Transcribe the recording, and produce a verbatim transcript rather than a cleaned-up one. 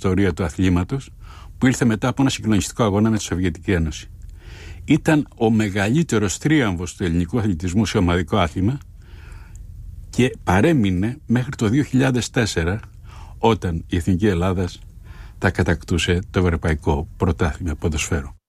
ιστορία του αθλήματος, που ήλθε μετά από ένα συγκλονιστικό αγώνα με τη Σοβιετική Ένωση. Ήταν ο μεγαλύτερος τρίαμβος του ελληνικού αθλητισμού σε ομαδικό άθλημα και παρέμεινε μέχρι το δύο χιλιάδες τέσσερα, όταν η Εθνική Ελλάδας τα κατακτούσε το Ευρωπαϊκό Πρωτάθλημα Ποδοσφαίρου.